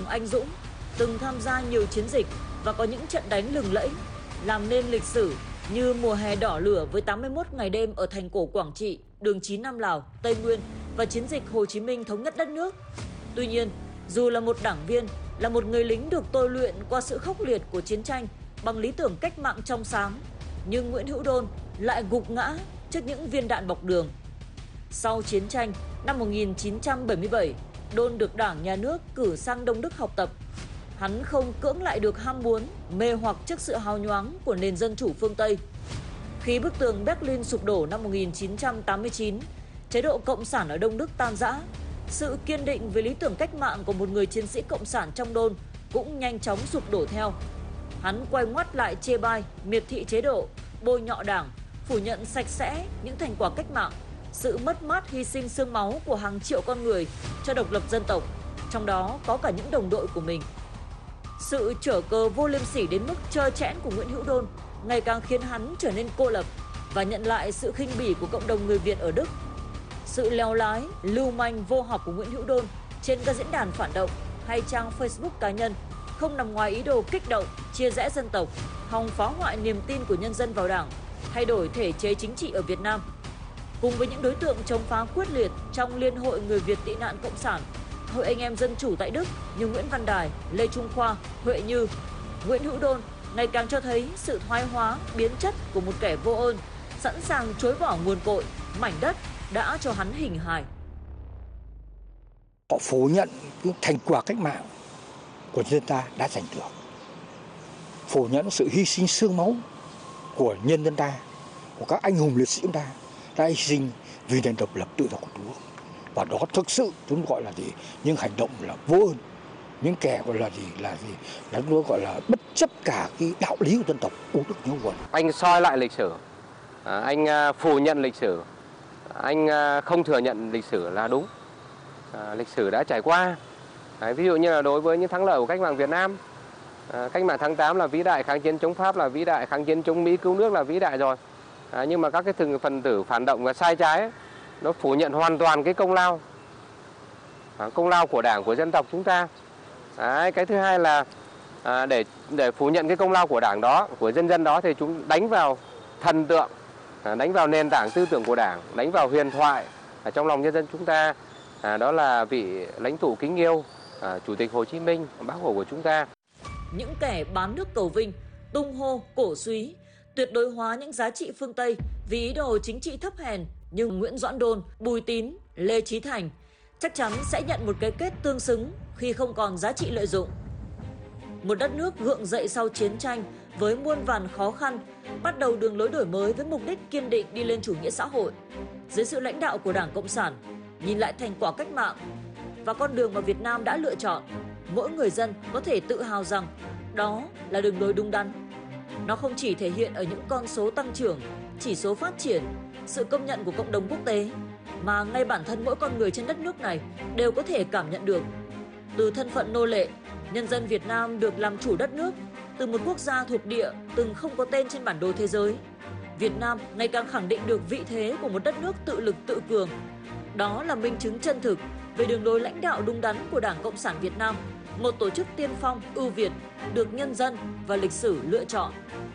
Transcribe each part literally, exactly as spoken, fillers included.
anh dũng, từng tham gia nhiều chiến dịch và có những trận đánh lừng lẫy, làm nên lịch sử như mùa hè đỏ lửa với tám mươi mốt ngày đêm ở thành cổ Quảng Trị, đường chín Nam Lào, Tây Nguyên và chiến dịch Hồ Chí Minh thống nhất đất nước. Tuy nhiên, dù là một đảng viên, là một người lính được tôi luyện qua sự khốc liệt của chiến tranh bằng lý tưởng cách mạng trong sáng, nhưng Nguyễn Hữu Đôn lại gục ngã trước những viên đạn bọc đường. Sau chiến tranh, năm một nghìn chín trăm bảy mươi bảy, Đôn được Đảng, Nhà nước cử sang Đông Đức học tập. Hắn không cưỡng lại được ham muốn, mê hoặc trước sự hào nhoáng của nền dân chủ phương Tây. Khi bức tường Berlin sụp đổ năm một nghìn chín trăm tám mươi chín, chế độ cộng sản ở Đông Đức tan rã, sự kiên định về lý tưởng cách mạng của một người chiến sĩ cộng sản trong Đôn cũng nhanh chóng sụp đổ theo. Hắn quay ngoắt lại chê bai, miệt thị chế độ, bôi nhọ Đảng, phủ nhận sạch sẽ những thành quả cách mạng, sự mất mát hy sinh xương máu của hàng triệu con người cho độc lập dân tộc, trong đó có cả những đồng đội của mình. Sự trở cờ vô liêm sỉ đến mức trơ trẽn của Nguyễn Hữu Đôn ngày càng khiến hắn trở nên cô lập và nhận lại sự khinh bỉ của cộng đồng người Việt ở Đức. Sự lèo lái, lưu manh vô học của Nguyễn Hữu Đôn trên các diễn đàn phản động hay trang Facebook cá nhân không nằm ngoài ý đồ kích động, chia rẽ dân tộc, hòng phá hoại niềm tin của nhân dân vào Đảng, thay đổi thể chế chính trị ở Việt Nam. Cùng với những đối tượng chống phá quyết liệt trong Liên hội Người Việt tị nạn Cộng sản, Hội Anh em Dân chủ tại Đức như Nguyễn Văn Đài, Lê Trung Khoa, Huệ Như, Nguyễn Hữu Đôn ngày càng cho thấy sự thoái hóa, biến chất của một kẻ vô ơn, sẵn sàng chối bỏ nguồn cội, mảnh đất đã cho hắn hình hài. Họ phủ nhận những thành quả cách mạng của dân ta đã giành được, phủ nhận sự hy sinh xương máu của nhân dân ta, của các anh hùng liệt sĩ chúng ta đã hy sinh vì nền độc lập tự do của Tổ quốc. Và đó thực sự chúng gọi là gì? Những hành động là vô ơn, những kẻ gọi là gì là gì? Là chúng gọi là bất chấp cả cái đạo lý của dân tộc, uống nước nhớ nguồn. Anh soi lại lịch sử, anh phủ nhận lịch sử, anh không thừa nhận lịch sử là đúng. À, lịch sử đã trải qua. Đấy, ví dụ như là đối với những thắng lợi của cách mạng Việt Nam, à, cách mạng tháng tám là vĩ đại, kháng chiến chống Pháp là vĩ đại, kháng chiến chống Mỹ cứu nước là vĩ đại rồi. À, nhưng mà các cái từng phần tử phản động và sai trái ấy, nó phủ nhận hoàn toàn cái công lao, à, công lao của Đảng, của dân tộc chúng ta. Đấy, cái thứ hai là à, để để phủ nhận cái công lao của Đảng đó, của dân dân đó thì chúng đánh vào thần tượng, à, đánh vào nền tảng tư tưởng của Đảng, đánh vào huyền thoại ở trong lòng nhân dân chúng ta. À, đó là vị lãnh tụ kính yêu, à, Chủ tịch Hồ Chí Minh, Bác Hồ của chúng ta. Những kẻ bán nước cầu vinh, tung hô, cổ súy, tuyệt đối hóa những giá trị phương Tây vì ý đồ chính trị thấp hèn như Nguyễn Doãn Đôn, Bùi Tín, Lê Chí Thành chắc chắn sẽ nhận một cái kết tương xứng khi không còn giá trị lợi dụng. Một đất nước gượng dậy sau chiến tranh với muôn vàn khó khăn, bắt đầu đường lối đổi mới với mục đích kiên định đi lên chủ nghĩa xã hội. Dưới sự lãnh đạo của Đảng Cộng sản, nhìn lại thành quả cách mạng và con đường mà Việt Nam đã lựa chọn, mỗi người dân có thể tự hào rằng đó là đường lối đúng đắn. Nó không chỉ thể hiện ở những con số tăng trưởng, chỉ số phát triển, sự công nhận của cộng đồng quốc tế, mà ngay bản thân mỗi con người trên đất nước này đều có thể cảm nhận được. Từ thân phận nô lệ, nhân dân Việt Nam được làm chủ đất nước, từ một quốc gia thuộc địa từng không có tên trên bản đồ thế giới, Việt Nam ngày càng khẳng định được vị thế của một đất nước tự lực tự cường. Đó là minh chứng chân thực về đường lối lãnh đạo đúng đắn của Đảng Cộng sản Việt Nam, một tổ chức tiên phong, ưu việt, được nhân dân và lịch sử lựa chọn.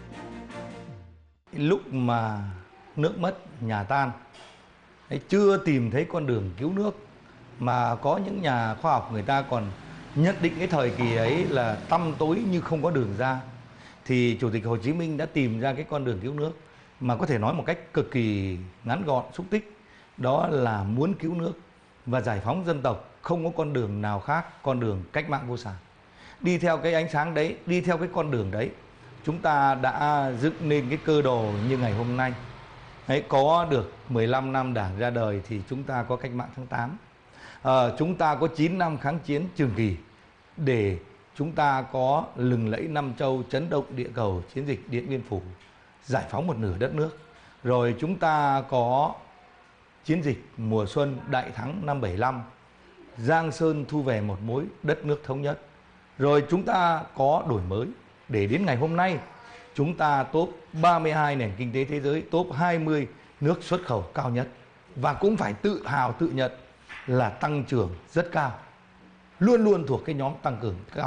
Lúc mà nước mất, nhà tan, chưa tìm thấy con đường cứu nước, mà có những nhà khoa học người ta còn nhận định cái thời kỳ ấy là tăm tối như không có đường ra, thì Chủ tịch Hồ Chí Minh đã tìm ra cái con đường cứu nước mà có thể nói một cách cực kỳ ngắn gọn, xúc tích. Đó là muốn cứu nước và giải phóng dân tộc, không có con đường nào khác, con đường cách mạng vô sản. Đi theo cái ánh sáng đấy, đi theo cái con đường đấy, chúng ta đã dựng nên cái cơ đồ như ngày hôm nay. Đấy, có được mười lăm năm Đảng ra đời thì chúng ta có cách mạng tháng tám. À, chúng ta có chín năm kháng chiến trường kỳ để chúng ta có lừng lẫy năm châu, chấn động địa cầu, chiến dịch Điện Biên Phủ, giải phóng một nửa đất nước. Rồi chúng ta có chiến dịch mùa xuân đại thắng năm bảy lăm, Giang Sơn thu về một mối, đất nước thống nhất. Rồi chúng ta có đổi mới để đến ngày hôm nay chúng ta top ba mươi hai nền kinh tế thế giới, top hai mươi nước xuất khẩu cao nhất. Và cũng phải tự hào tự nhận là tăng trưởng rất cao. luôn luôn thuộc cái nhóm tăng cường cao